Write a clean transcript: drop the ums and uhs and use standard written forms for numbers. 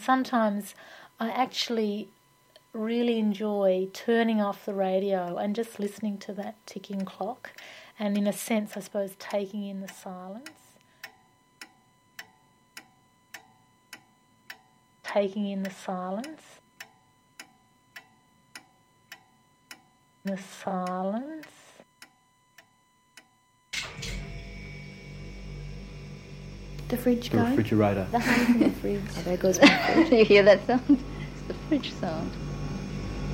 sometimes I actually really enjoy turning off the radio and just listening to that ticking clock, and in a sense, I suppose, taking in the silence. Taking in the silence. The silence. The fridge the going? refrigerator. The hum from the fridge. Oh, there goes my fridge. You hear that sound? It's the fridge sound.